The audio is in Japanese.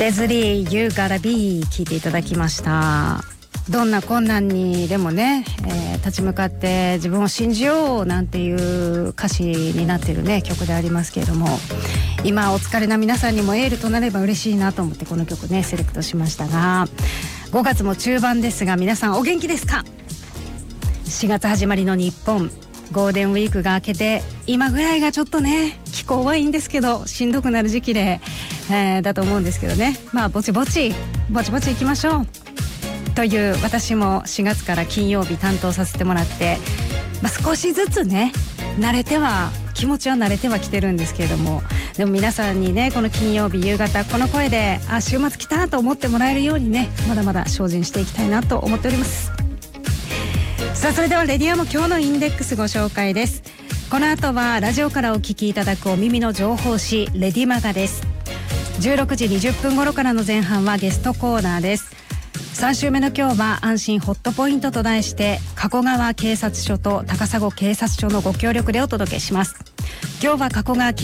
デズリー You Gotta Be 聞いていただきました。どんな困難にでもね、立ち向かって自分を信じようなんていう歌詞になっているね曲でありますけれども、今お疲れな皆さんにもエールとなれば嬉しいなと思ってこの曲ねセレクトしましたが、5月も中盤ですが皆さんお元気ですか？4月始まりの日本、ゴールデンウィークが明けて今ぐらいがちょっとね気候はいいんですけどしんどくなる時期で、だと思うんですけどね、まあぼちぼちいきましょうという、私も4月から金曜日担当させてもらって、少しずつね気持ちは慣れてはきてるんですけれども、でも皆さんにねこの金曜日夕方この声で週末来たと思ってもらえるようにねまだまだ精進していきたいなと思っております。さあそれではレディアも今日のインデックスご紹介です。この後はラジオからお聞きいただくお耳の情報誌レディマガです。16時20分頃からの前半はゲストコーナーです。3週目の今日は安心ホットポイントと題して加古川警察署と高砂警察署のご協力でお届けします。今日は加古川